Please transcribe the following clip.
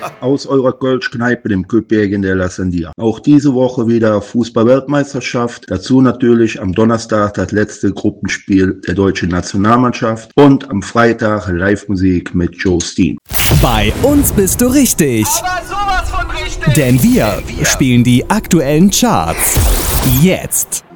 aus eurer Kölsch-Kneipe, dem Köpberg in der La Sandia. Auch diese Woche wieder Fußball-Weltmeisterschaft. Dazu natürlich am Donnerstag das letzte Gruppenspiel der deutschen Nationalmannschaft und am Freitag Live-Musik mit Joe Steen. Bei uns bist du richtig. Aber sowas von richtig. Denn wir spielen die aktuellen Charts. Jetzt.